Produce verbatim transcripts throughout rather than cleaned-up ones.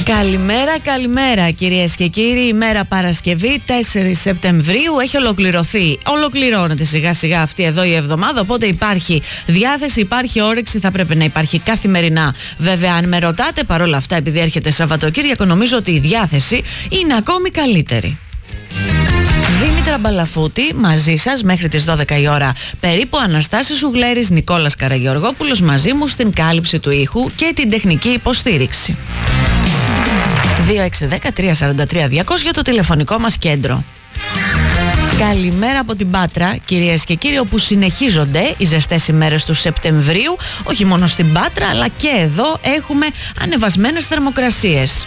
Καλημέρα, καλημέρα κυρίες και κύριοι. Ημέρα Παρασκευή, τέσσερις Σεπτεμβρίου. Έχει ολοκληρωθεί. Ολοκληρώνεται σιγά σιγά αυτή εδώ η εβδομάδα. Οπότε υπάρχει διάθεση, υπάρχει όρεξη. Θα πρέπει να υπάρχει καθημερινά. Βέβαια, αν με ρωτάτε, παρόλα αυτά, επειδή έρχεται Σαββατοκύριακο, νομίζω ότι η διάθεση είναι ακόμη καλύτερη. Δήμητρα Μπαλαφούτη, μαζί σας μέχρι τις δώδεκα η ώρα περίπου. Αναστάσης Ουγλέρης, Νικόλας Καραγεωργόπουλος μαζί μου στην κάλυψη του ήχου και την τεχνική υποστήριξη. δύο έξι ένα μηδέν τρία τέσσερα τρία διακόσια το τηλεφωνικό μας κέντρο. Καλημέρα από την Πάτρα, κυρίες και κύριοι, όπου συνεχίζονται οι ζεστές ημέρες του Σεπτεμβρίου. Όχι μόνο στην Πάτρα, αλλά και εδώ έχουμε ανεβασμένες θερμοκρασίες.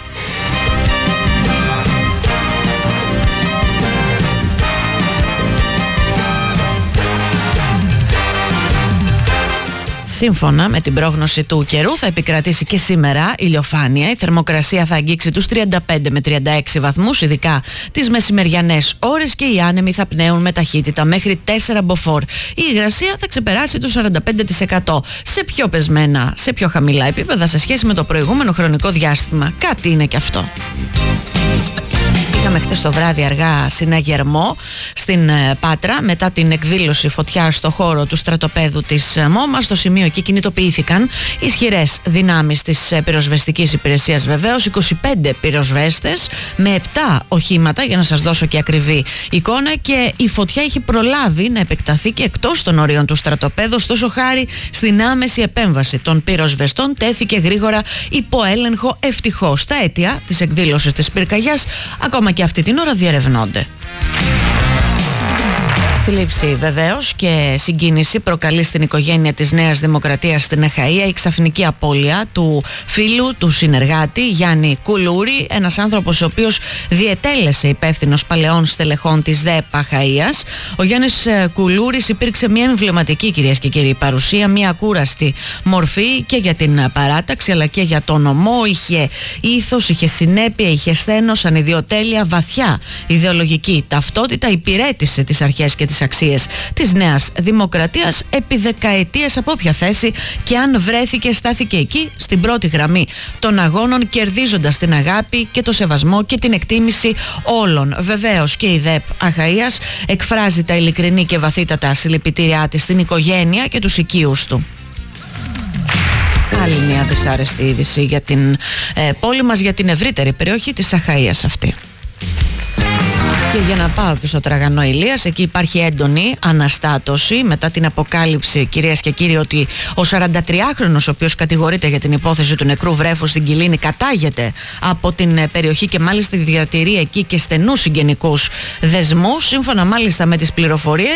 Σύμφωνα με την πρόγνωση του καιρού, θα επικρατήσει και σήμερα ηλιοφάνεια. Η θερμοκρασία θα αγγίξει τους τριάντα πέντε με τριάντα έξι βαθμούς, ειδικά τις μεσημεριανές ώρες, και οι άνεμοι θα πνέουν με ταχύτητα μέχρι τέσσερα μποφόρ. Η υγρασία θα ξεπεράσει το σαράντα πέντε τοις εκατό. Σε πιο πεσμένα, σε πιο χαμηλά επίπεδα σε σχέση με το προηγούμενο χρονικό διάστημα. Κάτι είναι και αυτό. Είχαμε χτες το βράδυ αργά συναγερμό στην Πάτρα μετά την εκδήλωση φωτιά στο χώρο του στρατοπέδου της ΜΟΜΑ. Στο σημείο εκεί κινητοποιήθηκαν ισχυρές δυνάμεις της πυροσβεστικής υπηρεσίας, βεβαίως, είκοσι πέντε πυροσβέστες με επτά οχήματα, για να σας δώσω και ακριβή εικόνα, και η φωτιά είχε προλάβει να επεκταθεί και εκτός των ορίων του στρατοπέδου. Ωστόσο, χάρη στην άμεση επέμβαση των πυροσβεστών, τέθηκε γρήγορα υπό έλεγχο, ευτυχώς. Τα αίτια της εκδήλωσης της πυρκαγιάς ακόμα και αυτή την ώρα διερευνώνται. Θλίψη βεβαίως και συγκίνηση προκαλεί στην οικογένεια της Νέας Δημοκρατίας στην Αχαΐα η ξαφνική απώλεια του φίλου, του συνεργάτη Γιάννη Κουλούρη, ένας άνθρωπος ο οποίος διετέλεσε υπεύθυνος παλαιών στελεχών της ΔΕΠ Αχαΐας. Ο Γιάννης Κουλούρης υπήρξε μια εμβληματική, κυρίες και κύριοι, παρουσία, μια ακούραστη μορφή και για την παράταξη αλλά και για τον νομό. Είχε ήθος, είχε συνέπεια, είχε σθένος, ανιδιοτέλεια, βαθιά ιδεολογική ταυτότητα, υπηρέτησε τις αρχές και τις αξίες της Νέας Δημοκρατίας επί δεκαετίες, από όποια θέση και αν βρέθηκε, στάθηκε εκεί στην πρώτη γραμμή των αγώνων, κερδίζοντας την αγάπη και το σεβασμό και την εκτίμηση όλων. Βεβαίως και η ΔΕΠ Αχαΐας εκφράζει τα ειλικρινή και βαθύτατα συλληπιτήριά της στην οικογένεια και τους οικείους του. Άλλη μια δυσάρεστη είδηση για την ε, πόλη μας, για την ευρύτερη περιοχή της Αχαΐας αυτή. Και για να πάω και στο Τραγανό Ηλίας, εκεί υπάρχει έντονη αναστάτωση μετά την αποκάλυψη, κυρίες και κύριοι, ότι ο σαραντατριάχρονος, ο οποίος κατηγορείται για την υπόθεση του νεκρού βρέφου στην Κιλίνη, κατάγεται από την περιοχή και μάλιστα διατηρεί εκεί και στενούς συγγενικούς δεσμούς. Σύμφωνα μάλιστα με τις πληροφορίες,